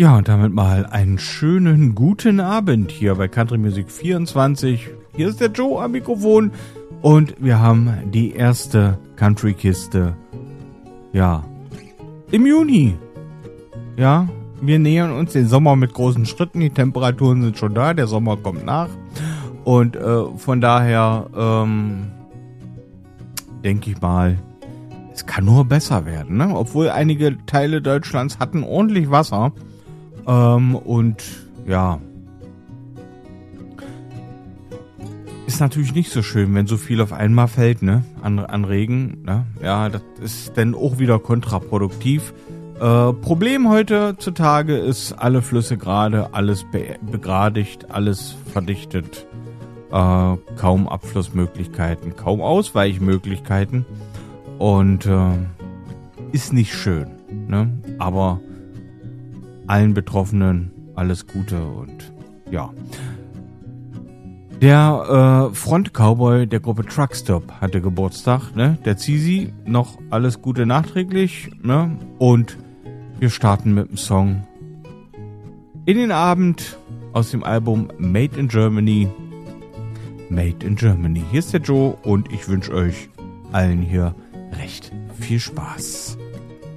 Ja, und damit mal einen schönen guten Abend hier bei Country Music 24. Hier ist der Joe am Mikrofon und wir haben die erste Country-Kiste, ja, im Juni. Ja, wir nähern uns den Sommer mit großen Schritten, die Temperaturen sind schon da, der Sommer kommt nach und von daher denke ich mal, es kann nur besser werden, ne? Obwohl einige Teile Deutschlands hatten ordentlich Wasser. Und ja, ist natürlich nicht so schön, wenn so viel auf einmal fällt, ne? An Regen, ne? Ja, das ist dann auch wieder kontraproduktiv. Problem heutzutage ist, alle Flüsse gerade, alles begradigt, alles verdichtet, kaum Abflussmöglichkeiten, kaum Ausweichmöglichkeiten und ist nicht schön, ne? Aber allen Betroffenen alles Gute und ja. Der Front-Cowboy der Gruppe Truckstop hatte Geburtstag, ne? Der Zizi, noch alles Gute nachträglich, ne? Und wir starten mit dem Song in den Abend aus dem Album Made in Germany. Made in Germany. Hier ist der Joe und ich wünsche euch allen hier recht viel Spaß.